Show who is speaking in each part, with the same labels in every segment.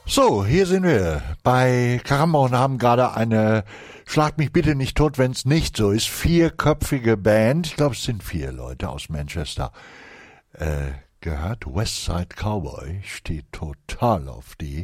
Speaker 1: So, hier sind wir bei Caramba und haben gerade eine Schlag mich bitte nicht tot, wenn's nicht so ist, vierköpfige Band, ich glaube es sind 4 Leute aus Manchester, gehört. Westside Cowboy steht total auf die.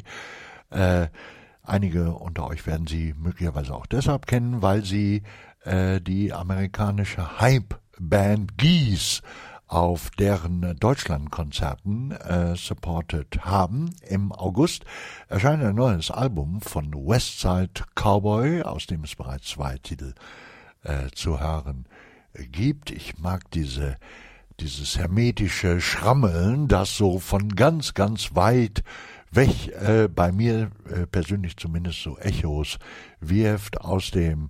Speaker 1: Einige unter euch werden sie möglicherweise auch deshalb kennen, weil sie die amerikanische Hype-Band Geese auf deren Deutschlandkonzerten supported haben. Im August erscheint ein neues Album von Westside Cowboy, aus dem es bereits 2 Titel zu hören gibt. Ich mag dieses hermetische Schrammeln, das so von ganz, ganz weit weg bei mir persönlich zumindest so Echos wirft aus dem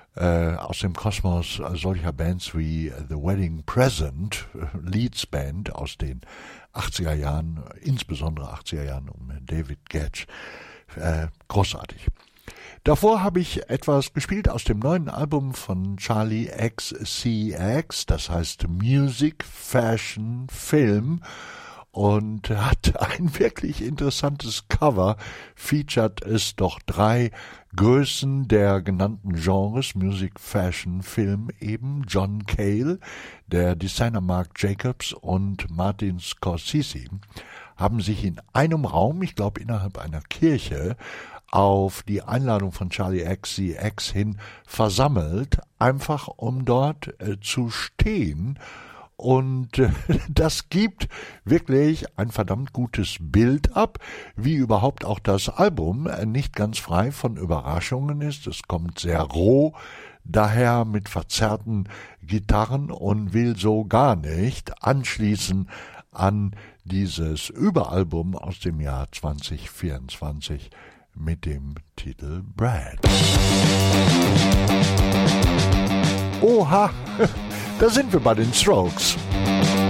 Speaker 1: Kosmos solcher Bands wie The Wedding Present, Leeds Band aus den 80er Jahren, insbesondere 80er Jahren um David Gedge. Großartig. Davor habe ich etwas gespielt aus dem neuen Album von Charlie XCX, das heißt Music, Fashion, Film, und hat ein wirklich interessantes Cover, featured es doch 3 Größen der genannten Genres, Music, Fashion, Film eben, John Cale, der Designer Marc Jacobs und Martin Scorsese, haben sich in einem Raum, ich glaube innerhalb einer Kirche, auf die Einladung von Charlie XCX hin versammelt, einfach um dort zu stehen. Und das gibt wirklich ein verdammt gutes Bild ab, wie überhaupt auch das Album nicht ganz frei von Überraschungen ist. Es kommt sehr roh daher mit verzerrten Gitarren und will so gar nicht anschließen an dieses Überalbum aus dem Jahr 2024 mit dem Titel Brad. Oha! Da sind wir bei den Strokes.